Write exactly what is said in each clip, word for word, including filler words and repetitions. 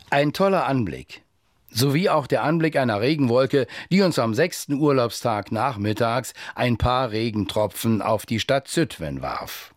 Ein toller Anblick. Sowie auch der Anblick einer Regenwolke, die uns am sechsten Urlaubstag nachmittags ein paar Regentropfen auf die Stadt Zütwen warf.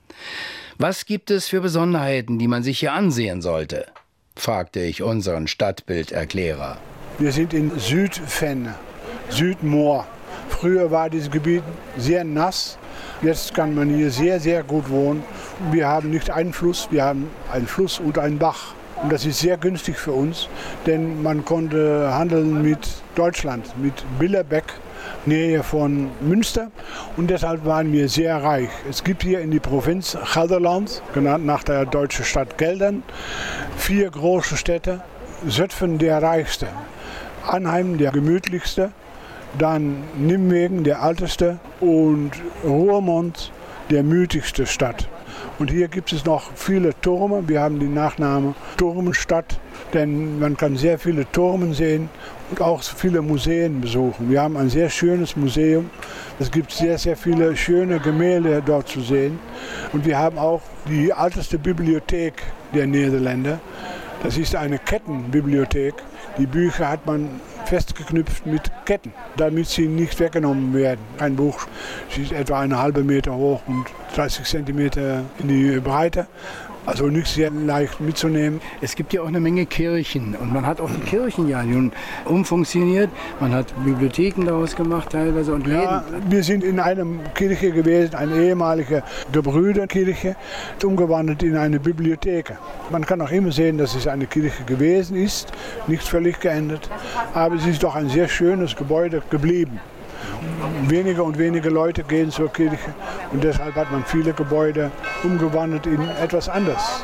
Was gibt es für Besonderheiten, die man sich hier ansehen sollte? Fragte ich unseren Stadtbilderklärer. Wir sind in Südfenne, Südmoor. Früher war dieses Gebiet sehr nass. Jetzt kann man hier sehr, sehr gut wohnen. Wir haben nicht einen Fluss, wir haben einen Fluss und einen Bach. Und das ist sehr günstig für uns, denn man konnte handeln mit Deutschland, mit Billerbeck, Nähe von Münster. Und deshalb waren wir sehr reich. Es gibt hier in die Provinz Gelderland, genannt nach der deutschen Stadt Geldern, vier große Städte. Zutphen der reichste, Arnhem der gemütlichste, dann Nimwegen der älteste und Roermond der mutigste Stadt. Und hier gibt es noch viele Türme. Wir haben den Nachnamen Turmenstadt, denn man kann sehr viele Türme sehen und auch viele Museen besuchen. Wir haben ein sehr schönes Museum. Es gibt sehr, sehr viele schöne Gemälde dort zu sehen. Und wir haben auch die älteste Bibliothek der Niederlande. Das ist eine Kettenbibliothek. Die Bücher hat man festgeknüpft mit Ketten, damit sie nicht weggenommen werden. Ein Buch ist etwa eine halbe Meter hoch und dreißig Zentimeter in die Breite. Also nicht sehr leicht mitzunehmen. Es gibt ja auch eine Menge Kirchen und man hat auch die Kirchen ja nun umfunktioniert. Man hat Bibliotheken daraus gemacht teilweise und Läden. Ja, wir sind in einer Kirche gewesen, eine ehemalige Gebrüderkirche, umgewandelt in eine Bibliothek. Man kann auch immer sehen, dass es eine Kirche gewesen ist, nicht völlig geändert, aber es ist doch ein sehr schönes Gebäude geblieben. Weniger und weniger Leute gehen zur Kirche und deshalb hat man viele Gebäude umgewandelt in etwas anderes.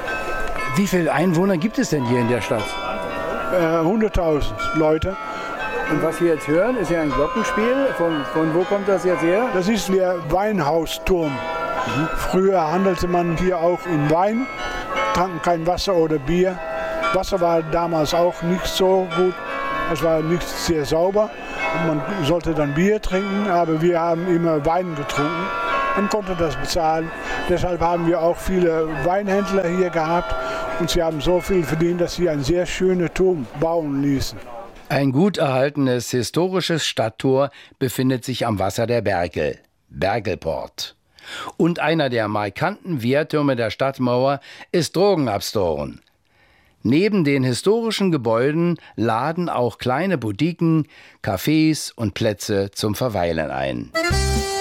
Wie viele Einwohner gibt es denn hier in der Stadt? Äh, hunderttausend Leute. Und was wir jetzt hören, ist ja ein Glockenspiel. Von, von wo kommt das jetzt her? Das ist der Weinhausturm. Mhm. Früher handelte man hier auch in Wein, tranken kein Wasser oder Bier. Wasser war damals auch nicht so gut, es war nicht sehr sauber. Man sollte dann Bier trinken, aber wir haben immer Wein getrunken und konnten das bezahlen. Deshalb haben wir auch viele Weinhändler hier gehabt und sie haben so viel verdient, dass sie einen sehr schönen Turm bauen ließen. Ein gut erhaltenes historisches Stadttor befindet sich am Wasser der Berkel, Berkelpoort. Und einer der markanten Wehrtürme der Stadtmauer ist Drogenabstoren. Neben den historischen Gebäuden laden auch kleine Boutiquen, Cafés und Plätze zum Verweilen ein.